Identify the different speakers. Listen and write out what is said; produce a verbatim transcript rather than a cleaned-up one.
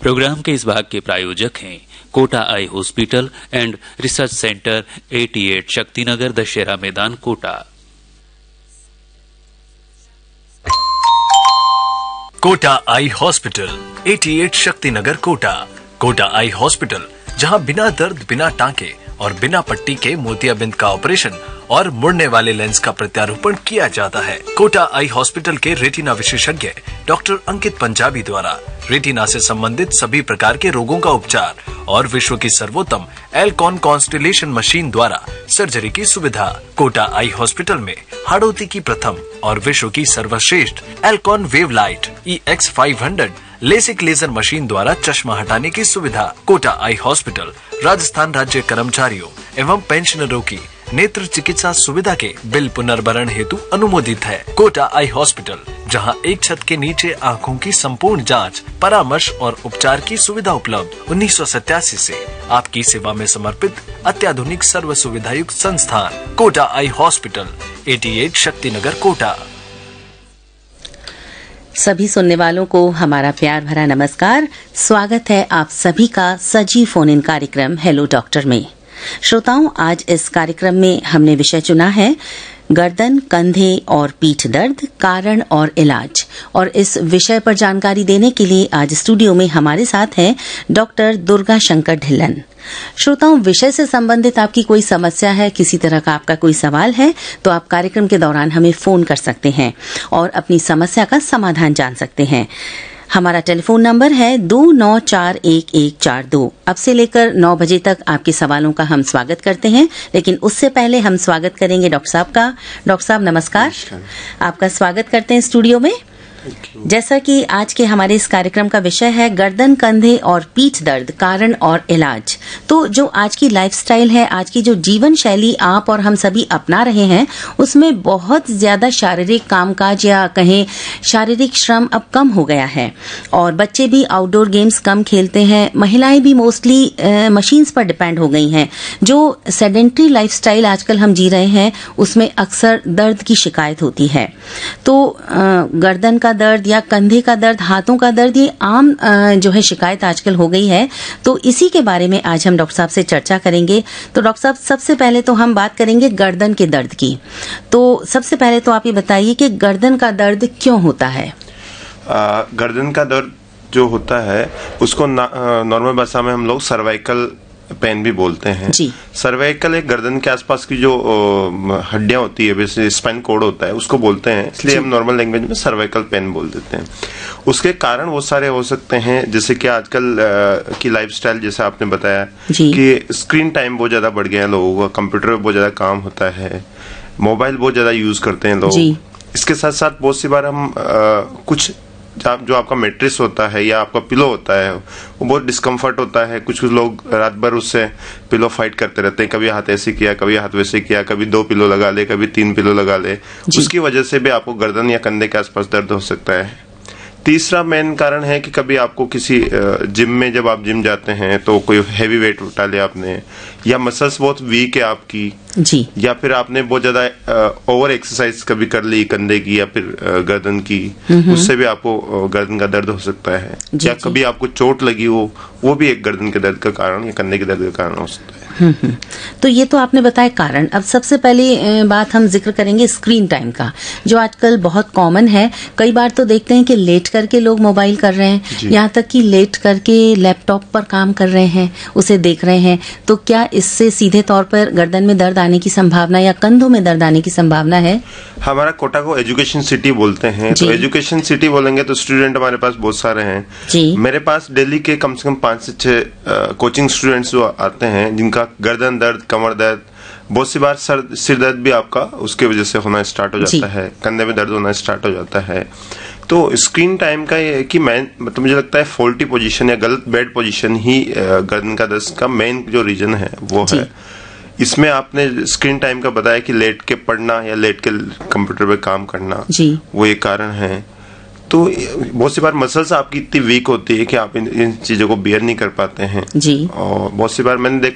Speaker 1: Programme के इस भाग के प्रायोजक हैं Kota eye hospital and research centre अठासी शक्तिनगर दशहरा मैदान कोटा।
Speaker 2: कोटा आई हॉस्पिटल अठासी शक्तिनगर कोटा। कोटा आई हॉस्पिटल, जहां बिना दर्द, बिना टांके और बिना पट्टी के मोतियाबिंद का ऑपरेशन और मुड़ने वाले लेंस का प्रत्यारोपण किया जाता है। कोटा आई हॉस्पिटल के रेटिना विशेषज्ञ डॉक्टर अंकित पंजाबी द्वारा रेटिना से संबंधित सभी प्रकार के रोगों का उपचार और विश्व की सर्वोत्तम एल्कॉन कॉन्स्टेलेशन मशीन द्वारा सर्जरी की सुविधा। कोटा आई हॉस्पिटल में हाड़ोती की प्रथम और विश्व की सर्वश्रेष्ठ एल्कॉन वेव लाइट ई x five hundred LASIK laser machine द्वारा चश्मा हटाने की सुविधा। कोटा आई हॉस्पिटल राजस्थान राज्य कर्मचारियों एवं पेंशनरों की नेत्र चिकित्सा सुविधा के बिल पुनर्भरण हेतु अनुमोदित है। कोटा आई हॉस्पिटल, जहां एक छत के नीचे आँखों की संपूर्ण जांच, परामर्श और उपचार की सुविधा उपलब्ध। उन्नीस सौ सत्तासी से आपकी सेवा में समर्पित अत्याधुनिक सर्व सुविधा युक्त संस्थान कोटा आई हॉस्पिटल, अठासी शक्तिनगर कोटा।
Speaker 3: सभी सुनने वालों को हमारा प्यार भरा नमस्कार। स्वागत है आप सभी का सजीव फोन इन कार्यक्रम हेलो डॉक्टर में। श्रोताओं, आज इस कार्यक्रम में हमने विषय चुना है गर्दन, कंधे और पीठ दर्द, कारण और इलाज। और इस विषय पर जानकारी देने के लिए आज स्टूडियो में हमारे साथ हैं डॉक्टर दुर्गा शंकर ढिल्लन। श्रोताओं, विषय से संबंधित आपकी कोई समस्या है, किसी तरह का आपका कोई सवाल है, तो आप कार्यक्रम के दौरान हमें फोन कर सकते हैं और अपनी समस्या का समाधान जान सकते हैं। हमारा टेलीफोन नंबर है दो नौ चार एक एक चार दो। अब से लेकर नौ बजे तक आपके सवालों का हम स्वागत करते हैं, लेकिन उससे पहले हम स्वागत करेंगे डॉक्टर साहब का। डॉक्टर साहब नमस्कार, आपका स्वागत करते हैं स्टूडियो में। जैसा कि आज के हमारे इस कार्यक्रम का विषय है गर्दन, कंधे और पीठ दर्द, कारण और इलाज। तो जो आज की लाइफस्टाइल है, आज की जो जीवन शैली आप और हम सभी अपना रहे हैं, उसमें बहुत ज्यादा शारीरिक कामकाज या कहें शारीरिक श्रम अब कम हो गया है और बच्चे भी आउटडोर गेम्स कम खेलते हैं। महिलाएं भी मोस्टली मशीन्स पर डिपेंड हो गई हैं। जो सेडेंट्री लाइफस्टाइल आजकल हम जी रहे हैं, उसमें अक्सर दर्द की शिकायत होती है। तो गर्दन का दर्द या कंधे का दर्द, हाथों का दर्द, ये आम जो है शिकायत आजकल हो गई है। तो इसी के बारे में आज हम डॉक्टर साहब से चर्चा करेंगे। तो डॉक्टर साहब, सबसे पहले तो हम बात करेंगे गर्दन के दर्द की। तो सबसे पहले तो आप ये बताइए कि गर्दन का दर्द क्यों होता है?
Speaker 4: आ, गर्दन का दर्द जो होता है उसको नॉर्मल भाषा में हम लोग सर्वाइकल पेन भी बोलते हैं। सर्वाइकल एक गर्दन के आसपास की जो हड्डियां होती है, वैसे स्पाइन कोड होता है, उसको बोलते हैं, इसलिए हम नॉर्मल लैंग्वेज में सर्वाइकल पेन बोल देते हैं। उसके कारण वो सारे हो सकते हैं, जैसे कि आजकल की लाइफस्टाइल, जैसे आपने बताया कि स्क्रीन टाइम बहुत ज्यादा बढ़ गया है लोगों का, कंप्यूटर पे बहुत ज्यादा काम होता है, मोबाइल बहुत ज्यादा यूज करते हैं लोग। इसके साथ साथ बहुत सी बार हम आ, कुछ जो आपका मेट्रेस होता है या आपका पिलो होता है वो बहुत डिस्कम्फर्ट होता है। कुछ कुछ लोग रात भर उससे पिलो फाइट करते रहते हैं, कभी हाथ ऐसे किया, कभी हाथ वैसे किया, कभी दो पिलो लगा ले, कभी तीन पिलो लगा ले। उसकी वजह से भी आपको गर्दन या कंधे के आसपास दर्द हो सकता है। तीसरा मेन कारण है कि कभी आपको किसी जिम में, जब आप जिम जाते हैं तो कोई हैवी वेट उठा लिया आपने, या मसल्स बहुत वीक है आपकी जी, या फिर आपने बहुत ज्यादा ओवर एक्सरसाइज कभी कर ली कंधे की या फिर गर्दन की, उससे भी आपको गर्दन का दर्द हो सकता है। या कभी आपको चोट लगी हो, वो भी एक गर्दन के दर्द का कारण या कंधे के दर्द का कारण हो सकता है।
Speaker 3: तो ये तो आपने बताया कारण। अब सबसे पहले बात हम जिक्र करेंगे स्क्रीन टाइम का, जो आजकल बहुत कॉमन है। कई बार तो देखते हैं कि लेट करके लोग मोबाइल कर रहे हैं, यहाँ तक कि लेट करके लैपटॉप पर काम कर रहे हैं, उसे देख रहे हैं। तो क्या इससे सीधे तौर पर गर्दन में दर्द आने की संभावना या कंधों में दर्द आने की संभावना है? हमारा
Speaker 4: कोटा को एजुकेशन सिटी बोलते हैं, तो एजुकेशन सिटी बोलेंगे तो स्टूडेंट हमारे पास बहुत सारे हैं जी। मेरे पास दिल्ली के कम से कम पांच से छह कोचिंग स्टूडेंट्स जो आते हैं, जिनका गर्दन दर्द, कमर दर्द, बहुत सी बार सर सिर दर्द भी आपका उसके वजह से होना स्टार्ट हो जाता है, कंधे में दर्द होना स्टार्ट हो जाता है। तो स्क्रीन टाइम का ये कि मैं मतलब मुझे लगता है फॉल्टी पोजीशन या गलत बेड पोजीशन ही गर्दन का दर्द का मेन जो रीजन है वो है। इसमें आपने स्क्रीन टाइम का बताया कि लेट के पढ़ना या लेट के कंप्यूटर पे काम करना जी, वो एक कारण है। तो बहुत सी बार मसल्स आपकी इतनी वीक होती है कि आप इन, इन चीजों को बियर नहीं कर पाते हैं जी। और बहुत सी बार मैंने देखा